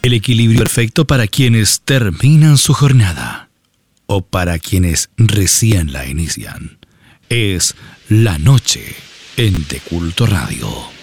El equilibrio perfecto para quienes terminan su jornada o para quienes recién la inician. Es la noche en De Culto Radio.